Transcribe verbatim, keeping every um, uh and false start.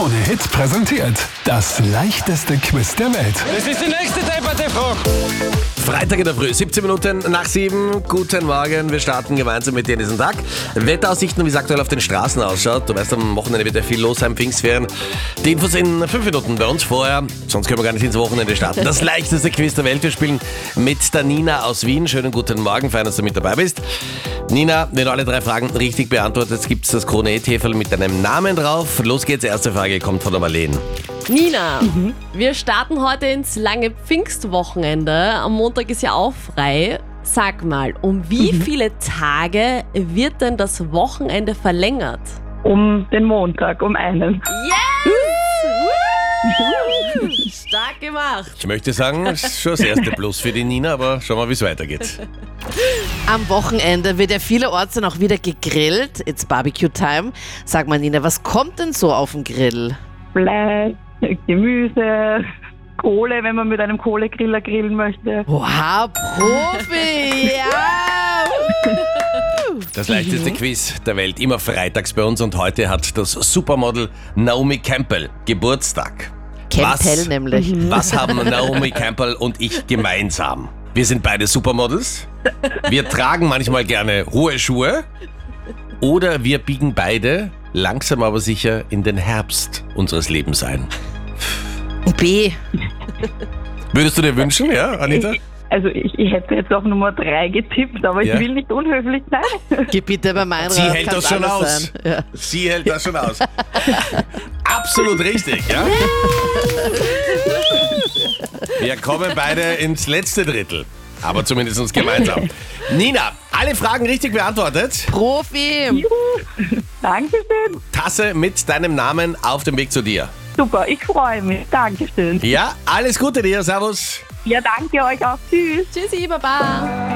Krone-Hit präsentiert das leichteste Quiz der Welt. Das ist die nächste Debatte-Frage. Freitag in der Früh, siebzehn Minuten nach sieben. Guten Morgen, wir starten gemeinsam mit dir in diesen Tag. Wetteraussichten, wie es aktuell auf den Straßen ausschaut. Du weißt, am Wochenende wird ja viel los sein, Pfingstferien. Die Infos in fünf Minuten bei uns vorher, sonst können wir gar nicht ins Wochenende starten. Das leichteste Quiz der Welt. Wir spielen mit der Nina aus Wien. Schönen guten Morgen, fein, dass du mit dabei bist. Nina, wenn du alle drei Fragen richtig beantwortest, gibt es das Krone-Hit-Häferl mit deinem Namen drauf. Los geht's, erste Frage kommt von der Marlene. Nina, mhm. wir starten heute ins lange Pfingstwochenende. Am Montag ist ja auch frei. Sag mal, um wie mhm. viele Tage wird denn das Wochenende verlängert? Um den Montag, um einen. Yes! Stark gemacht. Ich möchte sagen, das ist schon das erste Plus für die Nina, aber schauen wir mal, wie es weitergeht. Am Wochenende wird ja vielerorts dann auch wieder gegrillt. It's Barbecue-Time. Sag mal, Nina, was kommt denn so auf den Grill? Fleisch, Gemüse, Kohle, wenn man mit einem Kohlegriller grillen möchte. Wow, Profi! Ja! Das leichteste Quiz der Welt, immer freitags bei uns, und heute hat das Supermodel Naomi Campbell Geburtstag. Campbell was, nämlich. Was haben Naomi Campbell und ich gemeinsam? Wir sind beide Supermodels, wir tragen manchmal gerne hohe Schuhe oder wir biegen beide langsam aber sicher in den Herbst unseres Lebens ein. B. Würdest du dir wünschen, ja, Anita? Ich, also ich, ich hätte jetzt auf Nummer drei getippt, aber ich Ja. will nicht unhöflich sein. Geh bitte bei meinen Sie raus, hält kann's das schon alles aus. sein. Ja. Sie hält das schon aus. Absolut richtig, ja? Wir kommen beide ins letzte Drittel, aber zumindest uns gemeinsam. Nina, alle Fragen richtig beantwortet. Profi! Juhu. Dankeschön. Tasse mit deinem Namen auf dem Weg zu dir. Super, ich freue mich. Dankeschön. Ja, alles Gute dir, servus. Ja, danke euch auch. Tschüss. Tschüssi, Baba.